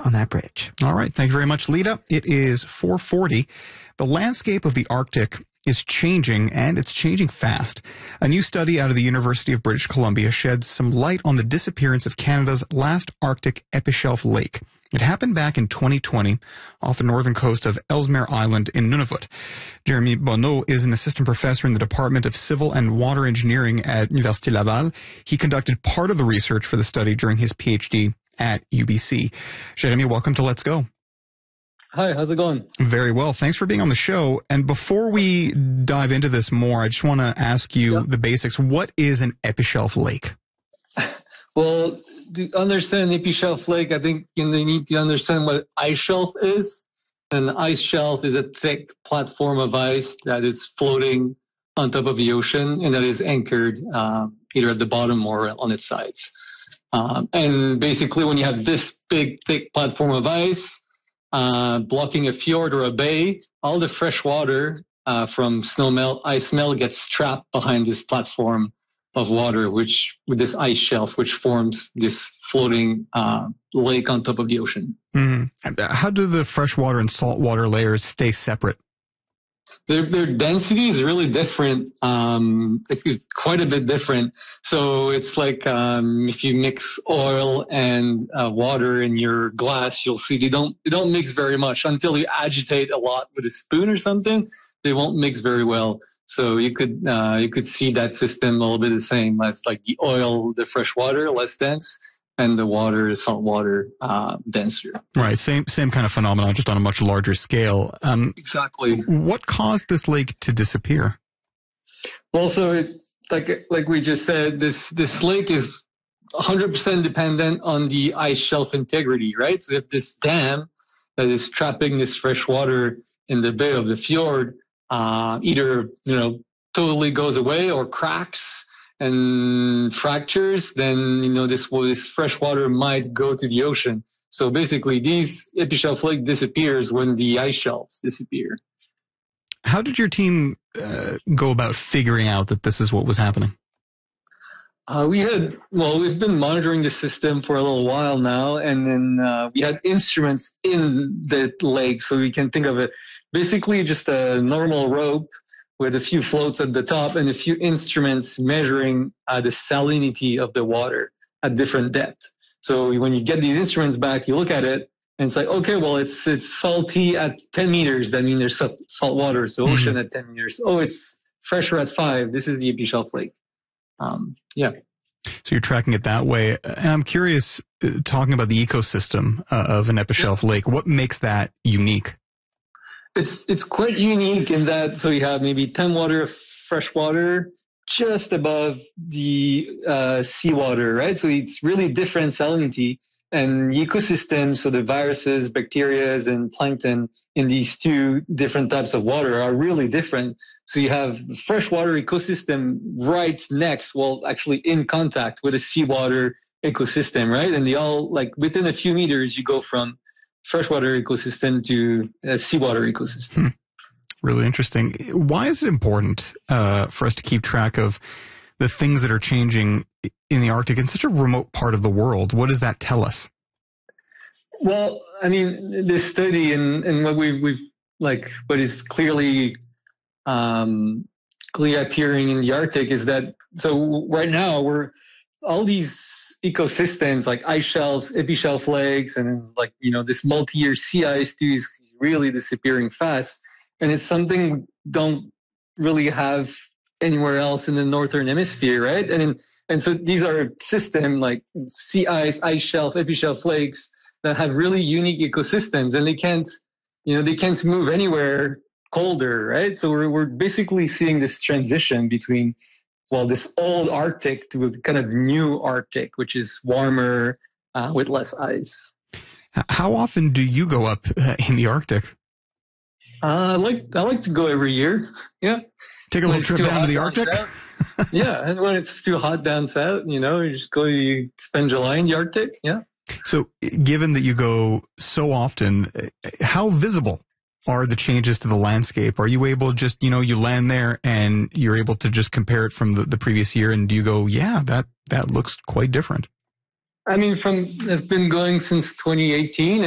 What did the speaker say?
on that bridge. All right. Thank you very much, Lita. It is 4:40. The landscape of the Arctic is changing, and it's changing fast. A new study out of the University of British Columbia sheds some light on the disappearance of Canada's last Arctic epishelf lake. It happened back in 2020 off the northern coast of Ellesmere Island in Nunavut. Jeremy Bonneau is an assistant professor in the Department of Civil and Water Engineering at Université Laval. He conducted part of the research for the study during his PhD at UBC. Jeremy, welcome to Let's Go. Hi, how's it going? Very well. Thanks for being on the show. And before we dive into this more, I just want to ask you the basics. What is an epishelf lake? Well, to understand an epishelf lake, I think you need to understand what ice shelf is. An ice shelf is a thick platform of ice that is floating on top of the ocean and that is anchored either at the bottom or on its sides. And basically, when you have this big, thick platform of ice blocking a fjord or a bay, all the fresh water from snow melt, ice melt gets trapped behind this platform of water, with this ice shelf, which forms this floating lake on top of the ocean. Mm-hmm. How do the freshwater and saltwater layers stay separate? Their density is really different. It's quite a bit different. So it's like if you mix oil and water in your glass, you'll see they don't mix very much until you agitate a lot with a spoon or something. They won't mix very well. So you could see that system a little bit the same as like the oil, the fresh water, less dense, and the water, salt water, denser. Right. Same kind of phenomenon, just on a much larger scale. Exactly. What caused this lake to disappear? Well, so like we just said, this lake is 100% dependent on the ice shelf integrity, right? So if this dam that is trapping this fresh water in the bay of the fjord, either, totally goes away or cracks and fractures, then, this fresh water might go to the ocean. So basically, these epishelf lake disappears when the ice shelves disappear. How did your team go about figuring out that this is what was happening? We've been monitoring the system for a little while now, and then we had instruments in the lake, so we can think of it basically just a normal rope with a few floats at the top and a few instruments measuring the salinity of the water at different depths. So when you get these instruments back, you look at it, and it's like, okay, well, it's salty at 10 meters. That means there's salt water, so ocean at 10 meters. Oh, it's fresher at 5. This is the epishelf lake. So you're tracking it that way. And I'm curious, talking about the ecosystem of an epishelf lake, what makes that unique? It's quite unique in that, so you have maybe 10 water of fresh water just above the seawater, right? So it's really different salinity. And the ecosystem, so the viruses, bacteria, and plankton in these two different types of water are really different. So you have the freshwater ecosystem right next, actually in contact with a seawater ecosystem, right? And they all, like within a few meters, you go from freshwater ecosystem to a seawater ecosystem. Really interesting. Why is it important for us to keep track of the things that are changing in the Arctic in such a remote part of the world? What does that tell us? Well, I mean, this study and what what is clearly appearing in the Arctic is that, so right now all these ecosystems like ice shelves, epishelf lakes, and this multi-year sea ice too is really disappearing fast. And it's something we don't really have anywhere else in the northern hemisphere, right? And so these are systems like sea ice, ice shelf, epishelf lakes that have really unique ecosystems, and they can't move anywhere colder, right? So we're basically seeing this transition between, this old Arctic to a kind of new Arctic, which is warmer with less ice. How often do you go up in the Arctic? I like to go every year. Yeah. Take a little trip down to the Arctic? Yeah, and when it's too hot down south, you spend July in the Arctic. Yeah. So given that you go so often, how visible are the changes to the landscape? Are you able to just, you land there and you're able to just compare it from the previous year, and do you go, yeah, that looks quite different? I mean, I've been going since 2018.